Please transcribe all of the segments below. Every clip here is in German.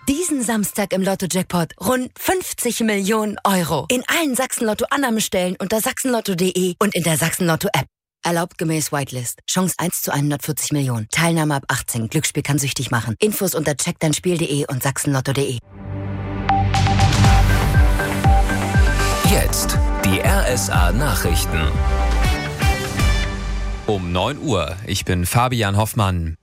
Diesen Samstag im Lotto-Jackpot rund 50 Millionen Euro. In allen Sachsen-Lotto-Annahmestellen unter sachsenlotto.de und in der Sachsen-Lotto-App. Erlaubt gemäß Whitelist. Chance 1 zu 140 Millionen. Teilnahme ab 18. Glücksspiel kann süchtig machen. Infos unter checkdeinspiel.de und sachsenlotto.de. Jetzt die RSA-Nachrichten. Um 9 Uhr. Ich bin Fabian Hoffmann.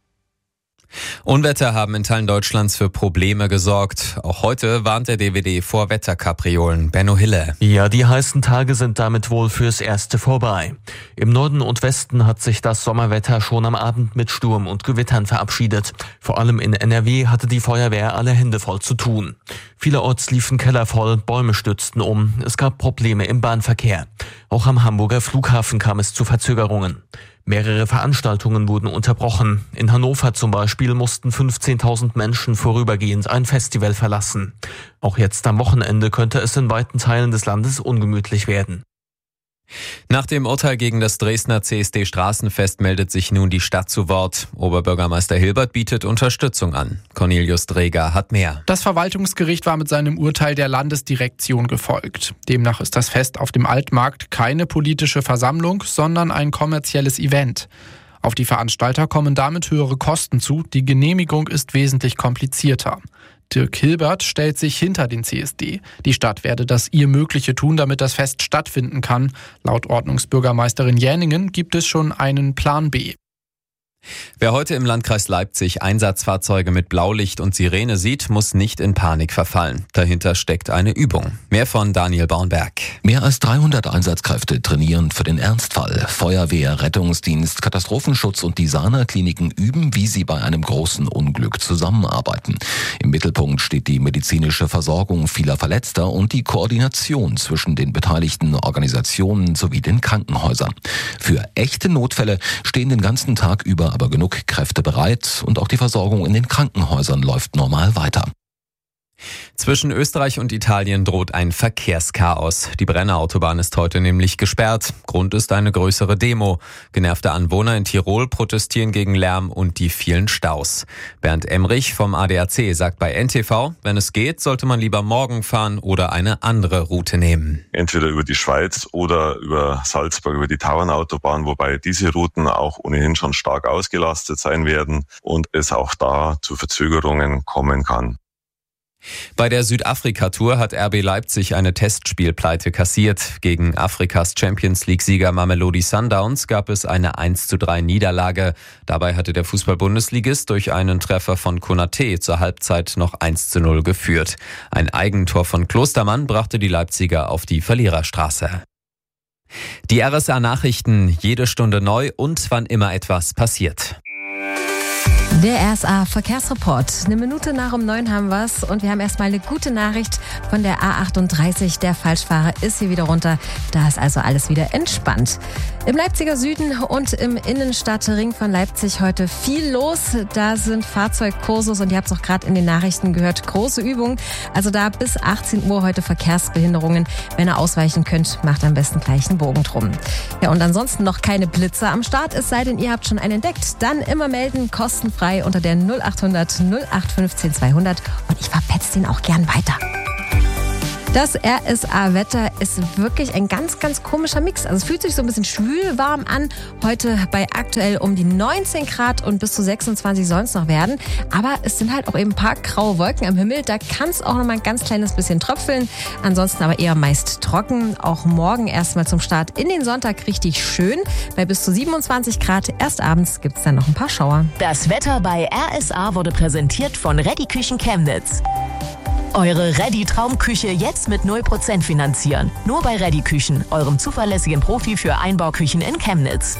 Unwetter haben in Teilen Deutschlands für Probleme gesorgt. Auch heute warnt der DWD vor Wetterkapriolen. Benno Hille. Ja, die heißen Tage sind damit wohl fürs Erste vorbei. Im Norden und Westen hat sich das Sommerwetter schon am Abend mit Sturm und Gewittern verabschiedet. Vor allem in NRW hatte die Feuerwehr alle Hände voll zu tun. Vielerorts liefen Keller voll, Bäume stürzten um, es gab Probleme im Bahnverkehr. Auch am Hamburger Flughafen kam es zu Verzögerungen. Mehrere Veranstaltungen wurden unterbrochen. In Hannover zum Beispiel mussten 15.000 Menschen vorübergehend ein Festival verlassen. Auch jetzt am Wochenende könnte es in weiten Teilen des Landes ungemütlich werden. Nach dem Urteil gegen das Dresdner CSD-Straßenfest meldet sich nun die Stadt zu Wort. Oberbürgermeister Hilbert bietet Unterstützung an. Cornelius Dreger hat mehr. Das Verwaltungsgericht war mit seinem Urteil der Landesdirektion gefolgt. Demnach ist das Fest auf dem Altmarkt keine politische Versammlung, sondern ein kommerzielles Event. Auf die Veranstalter kommen damit höhere Kosten zu. Die Genehmigung ist wesentlich komplizierter. Dirk Hilbert stellt sich hinter den CSD. Die Stadt werde das ihr Mögliche tun, damit das Fest stattfinden kann. Laut Ordnungsbürgermeisterin Jäningen gibt es schon einen Plan B. Wer heute im Landkreis Leipzig Einsatzfahrzeuge mit Blaulicht und Sirene sieht, muss nicht in Panik verfallen. Dahinter steckt eine Übung. Mehr von Daniel Baunberg. Mehr als 300 Einsatzkräfte trainieren für den Ernstfall. Feuerwehr, Rettungsdienst, Katastrophenschutz und die Sana-Kliniken üben, wie sie bei einem großen Unglück zusammenarbeiten. Im Mittelpunkt steht die medizinische Versorgung vieler Verletzter und die Koordination zwischen den beteiligten Organisationen sowie den Krankenhäusern. Für echte Notfälle stehen den ganzen Tag über aber genug Kräfte bereit und auch die Versorgung in den Krankenhäusern läuft normal weiter. Zwischen Österreich und Italien droht ein Verkehrschaos. Die Brenner Autobahn ist heute nämlich gesperrt. Grund ist eine größere Demo. Genervte Anwohner in Tirol protestieren gegen Lärm und die vielen Staus. Bernd Emrich vom ADAC sagt bei NTV, wenn es geht, sollte man lieber morgen fahren oder eine andere Route nehmen. Entweder über die Schweiz oder über Salzburg, über die Tauernautobahn, wobei diese Routen auch ohnehin schon stark ausgelastet sein werden und es auch da zu Verzögerungen kommen kann. Bei der Südafrika-Tour hat RB Leipzig eine Testspielpleite kassiert. Gegen Afrikas Champions-League-Sieger Mamelodi Sundowns gab es eine 1:3 Niederlage. Dabei hatte der Fußball-Bundesligist durch einen Treffer von Konaté zur Halbzeit noch 1:0 geführt. Ein Eigentor von Klostermann brachte die Leipziger auf die Verliererstraße. Die RSA-Nachrichten, jede Stunde neu und wann immer etwas passiert. Der RSA-Verkehrsreport. 1 Minute nach um 9 haben wir's und wir haben erstmal eine gute Nachricht von der A38. Der Falschfahrer ist hier wieder runter. Da ist also alles wieder entspannt. Im Leipziger Süden und im Innenstadtring von Leipzig heute viel los. Da sind Fahrzeugkursus und ihr habt es auch gerade in den Nachrichten gehört, große Übungen. Also da bis 18 Uhr heute Verkehrsbehinderungen. Wenn ihr ausweichen könnt, macht am besten gleich einen Bogen drum. Ja, und ansonsten noch keine Blitze am Start, es sei denn, ihr habt schon einen entdeckt. Dann immer melden, kostenfrei unter der 0800 0815 200 und ich verpetze den auch gern weiter. Das RSA-Wetter ist wirklich ein ganz, ganz komischer Mix. Also es fühlt sich so ein bisschen schwül warm an. Heute bei aktuell um die 19 Grad und bis zu 26 sollen es noch werden. Aber es sind halt auch eben ein paar graue Wolken am Himmel. Da kann es auch noch mal ein ganz kleines bisschen tröpfeln. Ansonsten aber eher meist trocken. Auch morgen erstmal zum Start in den Sonntag richtig schön. Bei bis zu 27 Grad. Erst abends gibt es dann noch ein paar Schauer. Das Wetter bei RSA wurde präsentiert von Ready Küchen Chemnitz. Eure Ready-Traumküche jetzt mit 0% finanzieren. Nur bei Ready Küchen, eurem zuverlässigen Profi für Einbauküchen in Chemnitz.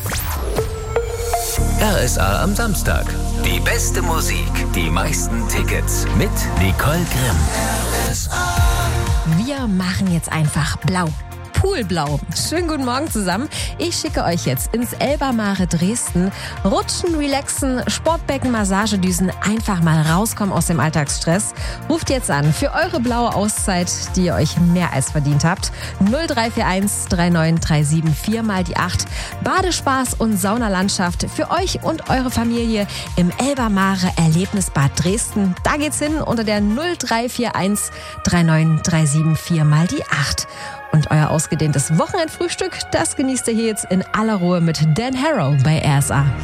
RSA am Samstag. Die beste Musik, die meisten Tickets mit Nicole Grimm. Wir machen jetzt einfach blau. Poolblau. Schönen guten Morgen zusammen. Ich schicke euch jetzt ins Elba Mare Dresden. Rutschen, relaxen, Sportbecken, Massagedüsen, einfach mal rauskommen aus dem Alltagsstress. Ruft jetzt an für eure blaue Auszeit, die ihr euch mehr als verdient habt. 0341 3937 4 mal die 8. Badespaß und Saunalandschaft für euch und eure Familie im Elba Mare Erlebnisbad Dresden. Da geht's hin unter der 0341 3937 4 mal die 8. Und euer ausgedehntes Wochenendfrühstück, das genießt ihr hier jetzt in aller Ruhe mit Dan Harrow bei RSA.